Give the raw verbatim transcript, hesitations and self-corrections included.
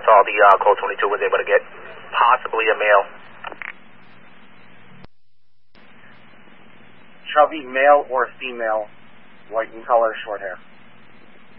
That's all the uh, Colt twenty-two was able to get. Possibly a male. Chubby, male or female, white in color, short hair.